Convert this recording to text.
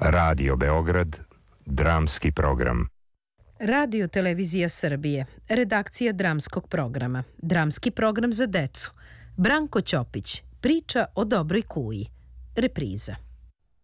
Radio Beograd, dramski program. Radio Televizija Srbije, redakcija dramskog programa, dramski program za decu. Branko Ćopić, priča o dobroj kuji, repriza.